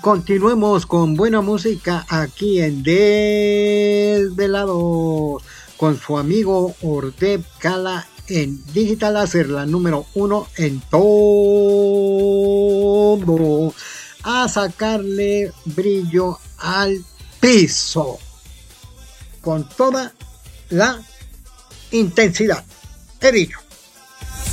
continuemos con buena música aquí en Desvelados con su amigo Ordep Cala en Digital Láser, la número 1 en todo. A sacarle brillo al piso con toda la intensidad. He dicho.